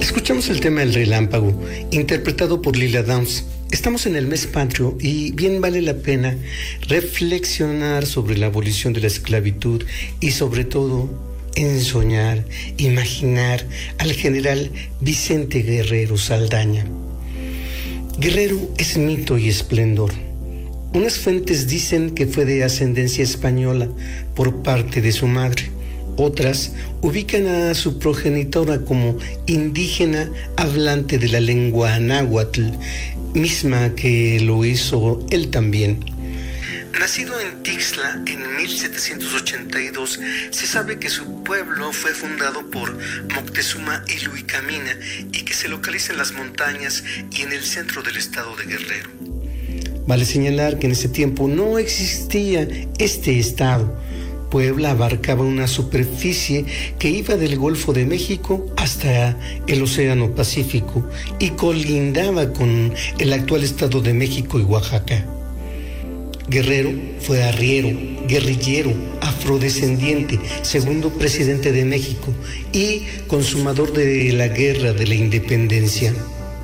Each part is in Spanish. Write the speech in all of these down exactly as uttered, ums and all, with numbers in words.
Escuchamos el tema del relámpago, interpretado por Lila Downs. Estamos en el mes patrio y bien vale la pena reflexionar sobre la abolición de la esclavitud y sobre todo ensoñar, imaginar al general Vicente Guerrero Saldaña. Guerrero es mito y esplendor. Unas fuentes dicen que fue de ascendencia española por parte de su madre. Otras ubican a su progenitora como indígena hablante de la lengua náhuatl, misma que lo hizo él también. Nacido en Tixla en mil setecientos ochenta y dos, se sabe que su pueblo fue fundado por Moctezuma Iluicamina y que se localiza en las montañas y en el centro del estado de Guerrero. Vale señalar que en ese tiempo no existía este estado. Puebla abarcaba una superficie que iba del Golfo de México hasta el Océano Pacífico y colindaba con el actual Estado de México y Oaxaca. Guerrero fue arriero, guerrillero, afrodescendiente, segundo presidente de México y consumador de la Guerra de la Independencia.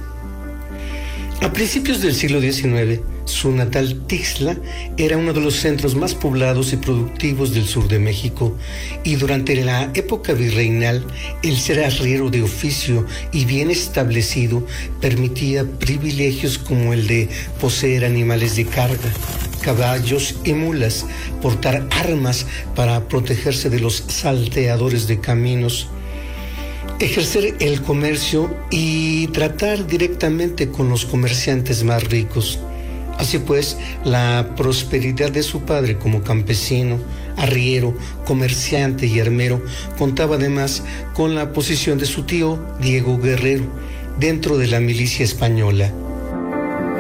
A principios del siglo diecinueve, su natal Tixla era uno de los centros más poblados y productivos del sur de México, y durante la época virreinal, el ser arriero de oficio y bien establecido permitía privilegios como el de poseer animales de carga, caballos y mulas, portar armas para protegerse de los salteadores de caminos, ejercer el comercio y tratar directamente con los comerciantes más ricos. Así pues, la prosperidad de su padre como campesino, arriero, comerciante y armero contaba además con la posición de su tío Diego Guerrero dentro de la milicia española.